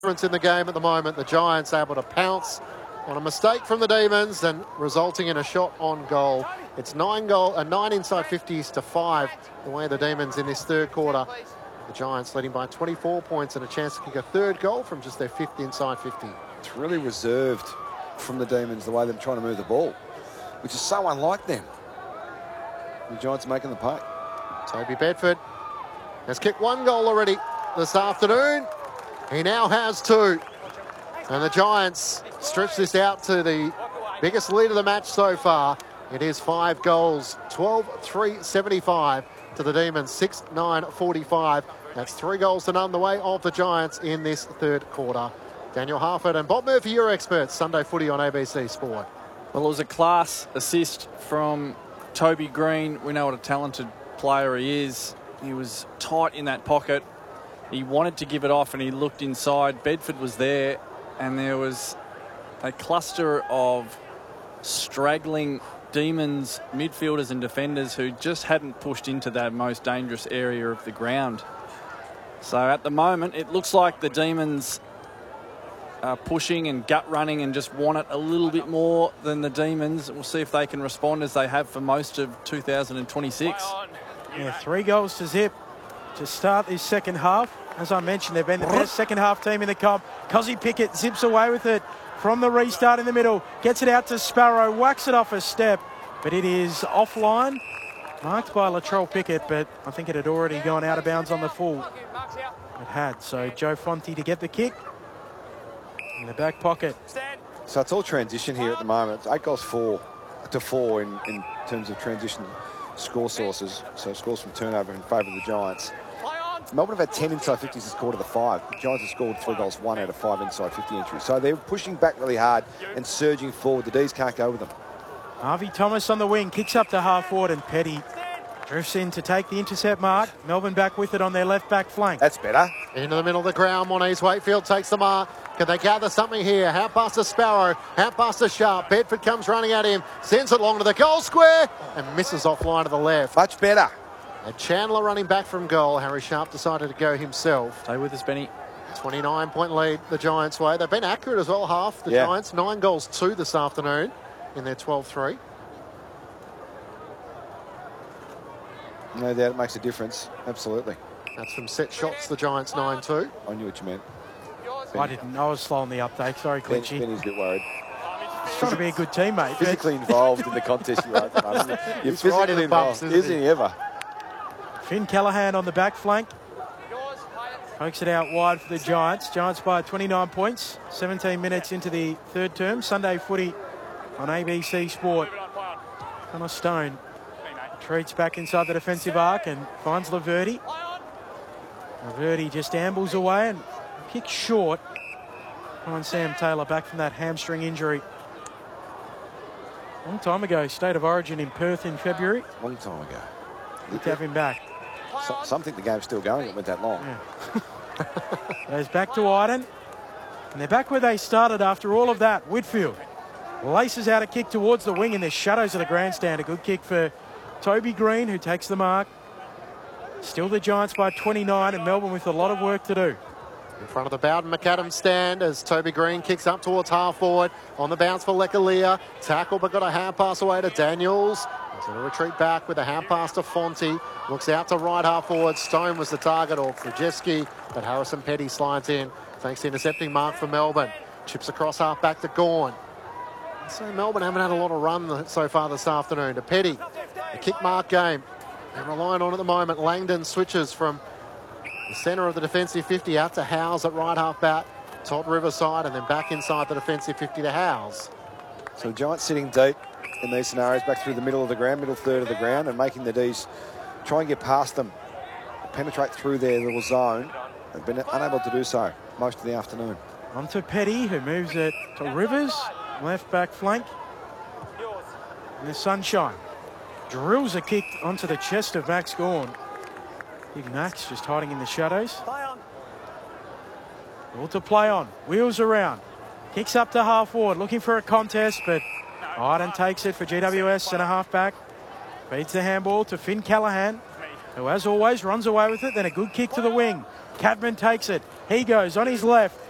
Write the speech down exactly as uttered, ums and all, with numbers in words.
difference in the game at the moment. The Giants able to pounce on a mistake from the Demons and resulting in a shot on goal. It's nine goal, uh, nine inside fifties to five the way the Demons in this third quarter. The Giants leading by twenty-four points and a chance to kick a third goal from just their fifth inside fifty. It's really reserved from the Demons the way they're trying to move the ball, which is so unlike them. The Giants making the pay. Toby Bedford has kicked one goal already this afternoon. He now has two. And the Giants stretch this out to the biggest lead of the match so far. It is five goals, twelve three seventy-five to the Demons, six nine forty-five. That's three goals to none the way of the Giants in this third quarter. Daniel Harford and Bob Murphy, your experts. Sunday Footy on A B C Sport. Well, it was a class assist from Toby Green. We know what a talented player he is. He was tight in that pocket. He wanted to give it off and he looked inside. Bedford was there and there was a cluster of straggling Demons midfielders and defenders who just hadn't pushed into that most dangerous area of the ground. So at the moment, it looks like the Demons are pushing and gut running and just want it a little bit more than the Demons. We'll see if they can respond as they have for most of two thousand twenty-six. Yeah, three goals to zip to start this second half. As I mentioned, they've been the best second half team in the comp. Cozzy Pickett zips away with it from the restart in the middle. Gets it out to Sparrow, whacks it off a step, but it is offline. Marked by Latrell Pickett, but I think it had already gone out of bounds on the full. It had, so Joe Fonte to get the kick in the back pocket. So it's all transition here at the moment. It's eight goals four to four in, in terms of transition score sources. So scores from turnover in favour of the Giants. Melbourne have had ten inside fifties this quarter to five. The Giants have scored three goals, one out of five inside fifty entries. So they're pushing back really hard and surging forward. The D's can't go with them. Harvey Thomas on the wing, kicks up to half forward and Petty drifts in to take the intercept mark. Melbourne back with it on their left back flank. That's better. Into the middle of the ground, Monese Wakefield takes the mark. Can they gather something here? Out past the Sparrow, out past the Sharp. Bedford comes running at him, sends it long to the goal square and misses offline to the left. Much better. And Chandler running back from goal. Harry Sharp decided to go himself. Stay with us, Benny. twenty-nine point lead the Giants' way. They've been accurate as well, half the yeah. Giants. Nine goals, two this afternoon in their twelve three. No doubt it makes a difference. Absolutely. That's from set shots, the Giants nine two. I knew what you meant. I didn't. I was slow on the uptake. Sorry, Ben, Clinchy. Benny's a bit worried. He's trying to be a good teammate. Physically involved in the contest you are. You're He's right in physically the bumps, involved, isn't isn't he? he ever? Finn Callahan on the back flank. Pokes it out wide for the Giants. Giants by twenty-nine points. seventeen minutes into the third term. Sunday Footy on A B C Sport. Connor Stone retreats back inside the defensive arc and finds Laverty. Laverty just ambles away and kicks short. Finds Sam Taylor back from that hamstring injury. Long time ago, State of Origin in Perth in February. Long time ago. Good to have him back. So, some think the game's still going. It went that long. Yeah. Goes back to Iden. And they're back where they started after all of that. Whitfield laces out a kick towards the wing in the shadows of the grandstand. A good kick for Toby Green, who takes the mark. Still the Giants by twenty-nine and Melbourne with a lot of work to do. In front of the Bowden McAdams stand as Toby Green kicks up towards half forward. On the bounce for Lekalia. Tackle but got a hand pass away to Daniels. He's going to retreat back with a hand pass to Fonte. Looks out to right half forward. Stone was the target, or Krajewski, but Harrison Petty slides in. Thanks to intercepting mark for Melbourne. Chips across half back to Gawn. So Melbourne haven't had a lot of run so far this afternoon. To Petty, a kick mark game. They're relying on at the moment. Langdon switches from the centre of the defensive fifty out to Howes at right half back. Todd Riverside and then back inside the defensive fifty to Howes. So the Giants sitting deep in these scenarios, back through the middle of the ground, middle third of the ground, and making the D's try and get past them, penetrate through their little zone. They've been unable to do so most of the afternoon. On to Petty, who moves it to Rivers, left back flank. And the Sunshine drills a kick onto the chest of Max Gawn. Big Max just hiding in the shadows. All to play on, wheels around, kicks up to half forward, looking for a contest, but Iden takes it for G W S, centre half back. Feeds the handball to Finn Callahan, who as always runs away with it, then a good kick to the wing. Cadman takes it. He goes on his left.